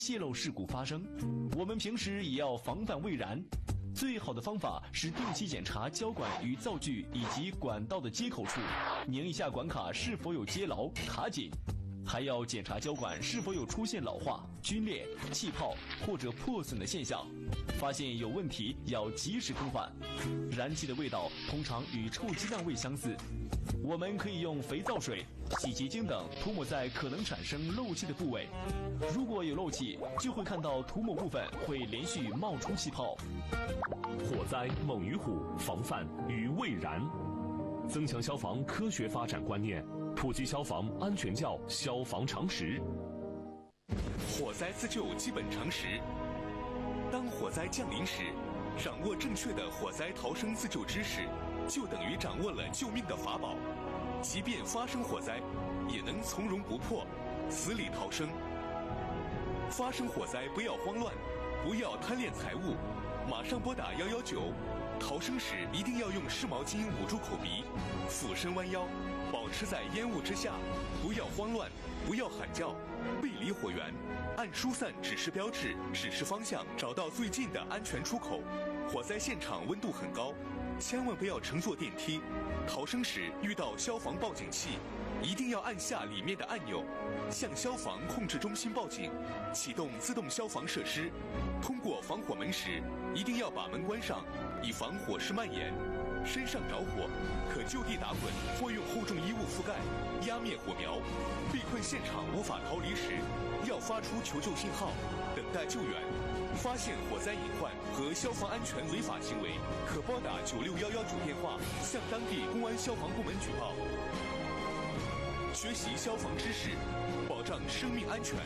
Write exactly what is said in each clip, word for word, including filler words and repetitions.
泄漏事故发生，我们平时也要防范未然。最好的方法是定期检查胶管与灶具以及管道的接口处，拧一下管卡是否有接牢、卡紧。还要检查胶管是否有出现老化、皲裂、气泡或者破损的现象，发现有问题要及时更换。燃气的味道通常与臭鸡蛋味相似，我们可以用肥皂水、洗洁精等涂抹在可能产生漏气的部位。如果有漏气，就会看到涂抹部分会连续冒出气泡。 火灾猛于虎，防范于未然。增强消防科学发展观念，普及消防安全教消防常识。 火灾自救基本常识。当火灾降临时，掌握正确的火灾逃生自救知识，就等于掌握了救命的法宝。即便发生火灾，也能从容不迫，死里逃生。发生火灾不要慌乱，不要贪恋财物，马上拨打一一九。逃生时一定要用湿毛巾捂住口鼻，俯身弯腰，保持在烟雾之下，不要慌乱，不要喊叫，背离火源，按疏散指示标志指示方向，找到最近的安全出口。火灾现场温度很高，千万不要乘坐电梯。逃生时遇到消防报警器，一定要按下里面的按钮，向消防控制中心报警，启动自动消防设施。通过防火门时，一定要把门关上，以防火势蔓延。身上着火，可就地打滚或用厚重衣物覆盖，压灭火苗。被困现场无法逃离时，要发出求救信号，等待救援。发现火灾隐患和消防安全违法行为，可拨打九六一一九电话向当地公安消防部门举报。学习消防知识，保障生命安全。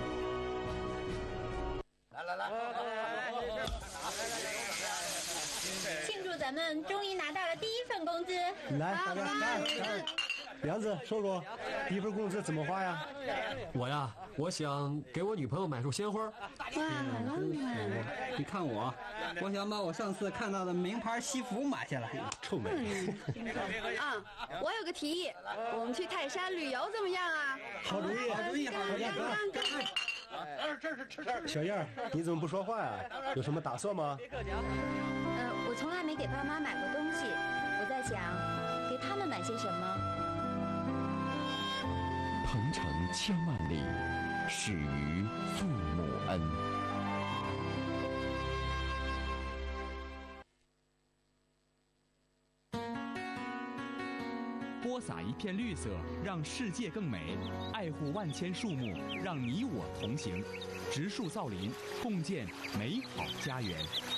来来来， 庆祝咱们终于拿到了第一份工资！ 来，大家来来，梁子说说，第一份工资怎么花呀？ 我呀，我想给我女朋友买束鲜花。哇， 好浪漫！你看我，我想把我上次看到的名牌西服买下来。 臭美！ 啊，我有个提议，我们去泰山旅游怎么样啊？ 好主意，好主意，好主意！小燕，你怎么不说话呀？有什么打算吗？ 呃，我从来没给爸妈买过东西，我在想，给他们买些什么。 鹏程千万里，始于父母恩。 播撒一片绿色，让世界更美；爱护万千树木，让你我同行。植树造林，共建美好家园。